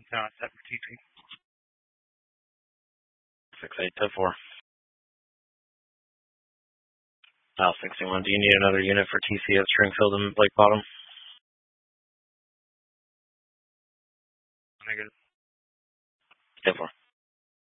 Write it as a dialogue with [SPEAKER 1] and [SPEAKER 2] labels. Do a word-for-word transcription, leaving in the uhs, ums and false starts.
[SPEAKER 1] uh, set for T C.
[SPEAKER 2] six eight two four. Dial sixty-one. Do you need another unit for T C at Stringfield and Blake Bottom?
[SPEAKER 1] Negative.
[SPEAKER 2] ten four.